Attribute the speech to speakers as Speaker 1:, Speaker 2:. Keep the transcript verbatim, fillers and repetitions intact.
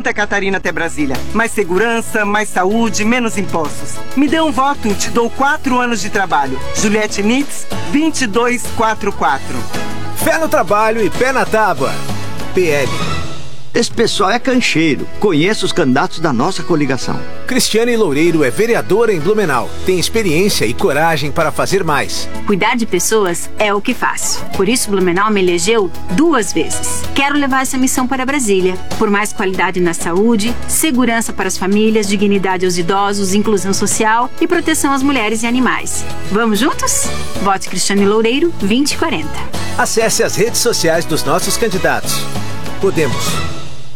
Speaker 1: Santa Catarina até Brasília. Mais segurança, mais saúde, menos impostos. Me dê um voto, te dou quatro anos de trabalho. Juliette Nitz, vinte e dois quarenta e quatro.
Speaker 2: Fé no trabalho e pé na tábua. P L.
Speaker 3: Esse pessoal é cancheiro. Conheço os candidatos da nossa coligação.
Speaker 2: Cristiane Loureiro é vereadora em Blumenau. Tem experiência e coragem para fazer mais.
Speaker 4: Cuidar de pessoas é o que faço. Por isso, Blumenau me elegeu duas vezes. Quero levar essa missão para Brasília. Por mais qualidade na saúde, segurança para as famílias, dignidade aos idosos, inclusão social e proteção às mulheres e animais. Vamos juntos? Vote Cristiane Loureiro, vinte e quarenta.
Speaker 2: Acesse as redes sociais dos nossos candidatos. Podemos.